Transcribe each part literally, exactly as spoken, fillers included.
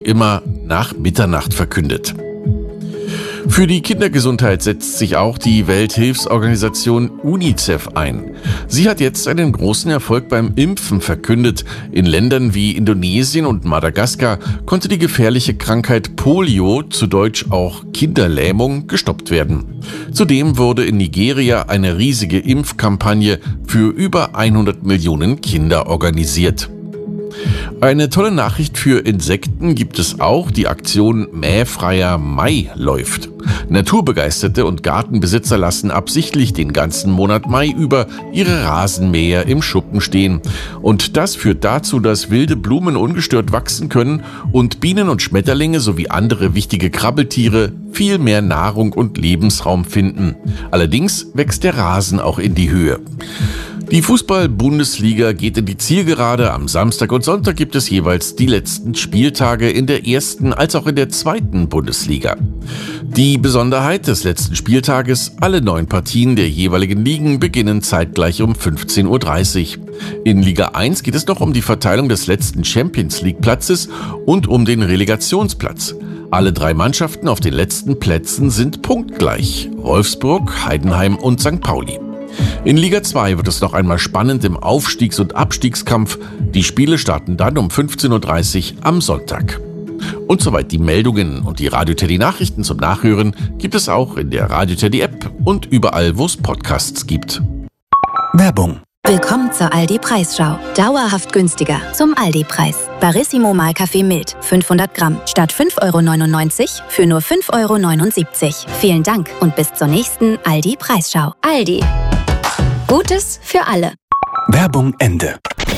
immer nach Mitternacht verkündet. Für die Kindergesundheit setzt sich auch die Welthilfsorganisation UNICEF ein. Sie hat jetzt einen großen Erfolg beim Impfen verkündet. In Ländern wie Indonesien und Madagaskar konnte die gefährliche Krankheit Polio, zu Deutsch auch Kinderlähmung, gestoppt werden. Zudem wurde in Nigeria eine riesige Impfkampagne für über hundert Millionen Kinder organisiert. Eine tolle Nachricht für Insekten gibt es auch. Die Aktion Mähfreier Mai läuft. Naturbegeisterte und Gartenbesitzer lassen absichtlich den ganzen Monat Mai über ihre Rasenmäher im Schuppen stehen. Und das führt dazu, dass wilde Blumen ungestört wachsen können und Bienen und Schmetterlinge sowie andere wichtige Krabbeltiere viel mehr Nahrung und Lebensraum finden. Allerdings wächst der Rasen auch in die Höhe. Die Fußball-Bundesliga geht in die Zielgerade. Am Samstag und Sonntag gibt es jeweils die letzten Spieltage in der ersten als auch in der zweiten Bundesliga. Die Besonderheit des letzten Spieltages: alle neun Partien der jeweiligen Ligen beginnen zeitgleich um fünfzehn Uhr dreißig. In Liga eins geht es noch um die Verteilung des letzten Champions-League-Platzes und um den Relegationsplatz. Alle drei Mannschaften auf den letzten Plätzen sind punktgleich: Wolfsburg, Heidenheim und Sankt Pauli. In Liga zwei wird es noch einmal spannend im Aufstiegs- und Abstiegskampf. Die Spiele starten dann um fünfzehn Uhr dreißig am Sonntag. Und soweit die Meldungen und die Radio Teddy Nachrichten zum Nachhören gibt es auch in der Radio Teddy App und überall, wo es Podcasts gibt. Werbung. Willkommen zur Aldi-Preisschau. Dauerhaft günstiger zum Aldi-Preis. Barissimo Mahlkaffee mild, fünfhundert Gramm, statt fünf Euro neunundneunzig für nur fünf Euro neunundsiebzig. Vielen Dank und bis zur nächsten Aldi-Preisschau. Aldi. Gutes für alle. Werbung Ende.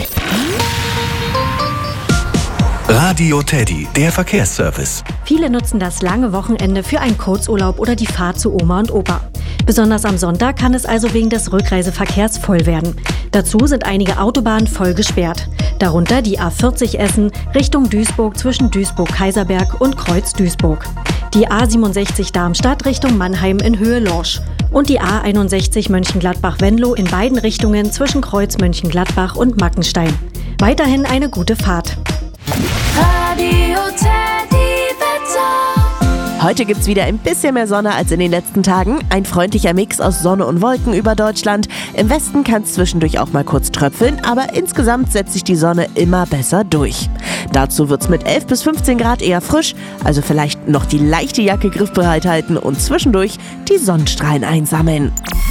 Radio Teddy, der Verkehrsservice. Viele nutzen das lange Wochenende für einen Kurzurlaub oder die Fahrt zu Oma und Opa. Besonders am Sonntag kann es also wegen des Rückreiseverkehrs voll werden. Dazu sind einige Autobahnen voll gesperrt. Darunter die A vierzig Essen Richtung Duisburg zwischen Duisburg-Kaiserberg und Kreuz-Duisburg. Die A siebenundsechzig Darmstadt Richtung Mannheim in Höhe Lorsch. Und die A einundsechzig Mönchengladbach-Venlo in beiden Richtungen zwischen Kreuz Mönchengladbach und Mackenstein. Weiterhin eine gute Fahrt. Radio Teddy Wetter. Heute gibt's wieder ein bisschen mehr Sonne als in den letzten Tagen. Ein freundlicher Mix aus Sonne und Wolken über Deutschland. Im Westen kann es zwischendurch auch mal kurz tröpfeln, aber insgesamt setzt sich die Sonne immer besser durch. Dazu wird's mit elf bis fünfzehn Grad eher frisch, also vielleicht noch die leichte Jacke griffbereit halten und zwischendurch die Sonnenstrahlen einsammeln.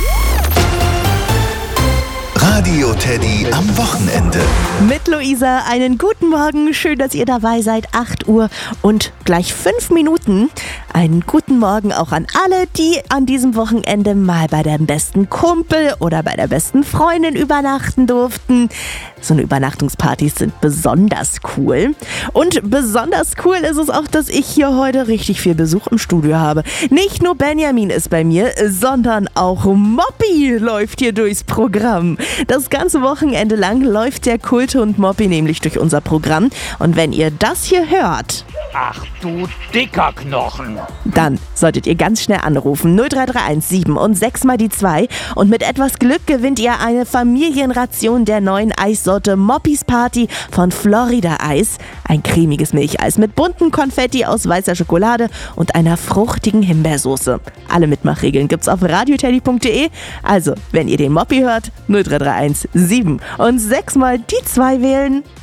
Radio Teddy am Wochenende. Mit Luisa einen guten Morgen. Schön, dass ihr dabei seid. acht Uhr und gleich fünf Minuten. Einen guten Morgen auch an alle, die an diesem Wochenende mal bei dem besten Kumpel oder bei der besten Freundin übernachten durften. So eine Übernachtungspartys sind besonders cool. Und besonders cool ist es auch, dass ich hier heute richtig viel Besuch im Studio habe. Nicht nur Benjamin ist bei mir, sondern auch Moppi läuft hier durchs Programm. Das ganze Wochenende lang läuft der Kulthund Moppi nämlich durch unser Programm. Und wenn ihr das hier hört... Ach du dicker Knochen. Dann solltet ihr ganz schnell anrufen. null drei drei eins sieben und sechs mal die zwei. Und mit etwas Glück gewinnt ihr eine Familienration der neuen Eissorte Moppis Party von Florida Eis. Ein cremiges Milcheis mit bunten Konfetti aus weißer Schokolade und einer fruchtigen Himbeersoße. Alle Mitmachregeln gibt's auf radioteddy punkt de. Also, wenn ihr den Moppi hört, null drei drei eins sieben und sechs mal die zwei wählen.